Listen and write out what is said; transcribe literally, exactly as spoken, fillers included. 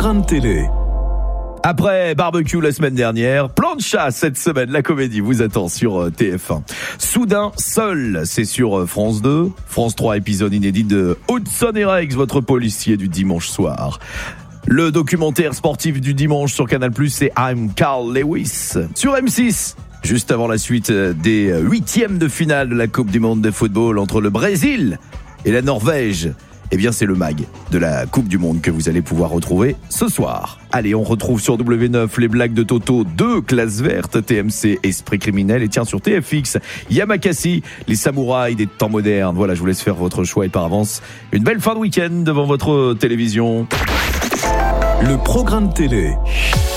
programme télé. Après barbecue la semaine dernière, plan de chasse cette semaine, la comédie vous attend sur T F un. Soudain, seul, c'est sur France deux. France trois, épisode inédit de Hudson et Rex, votre policier du dimanche soir. Le documentaire sportif du dimanche sur Canal plus, c'est I'm Carl Lewis. Sur M six, juste avant la suite des huitièmes de finale de la Coupe du Monde de football entre le Brésil et la Norvège. Eh bien, c'est le mag de la Coupe du Monde que vous allez pouvoir retrouver ce soir. Allez, on retrouve sur W neuf les blagues de Toto, deux classes vertes, T M C, Esprit criminel. Et tiens, sur T F X, Yamakasi, les samouraïs des temps modernes. Voilà, je vous laisse faire votre choix et par avance, une belle fin de week-end devant votre télévision. Le programme télé.